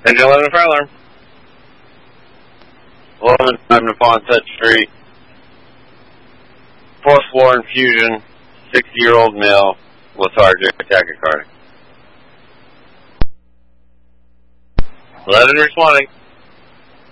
Engine 11 fire alarm. 11 driving upon Touch Street. 4th floor infusion. 60-year-old male. Lethargic. Tachycardic. 11 responding.